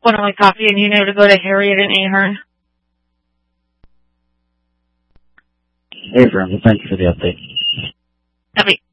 One-only copy, and you know to go to Harriet and Ahern. Hey, Brenda. Thank you for the update. Copy.